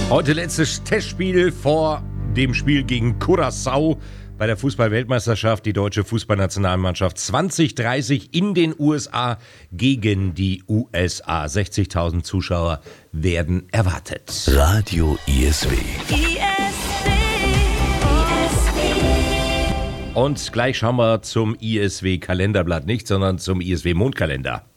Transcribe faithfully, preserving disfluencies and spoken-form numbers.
Heute letztes Testspiel vor dem Spiel gegen Curaçao bei der Fußball-Weltmeisterschaft. Die deutsche Fußballnationalmannschaft zwanzig dreißig in den U S A gegen die U S A. sechzigtausend Zuschauer werden erwartet. Radio I S W. I S W, I S W. Und gleich schauen wir zum I S W-Kalenderblatt nicht, sondern zum I S W-Mondkalender.